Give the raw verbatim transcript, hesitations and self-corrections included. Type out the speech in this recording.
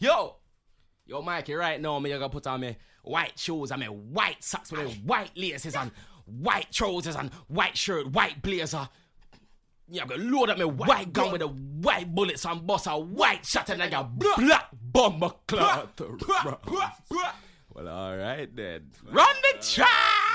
Yo! Yo, Mikey, right now, me, you gonna put on me white shoes and me white socks with me white laces and white trousers and white shirt, white blazer. Yeah, I'm gonna load up my white gun with the white bullets and bust a white shot and then your black bomber cloth. Well, alright then. Run the track!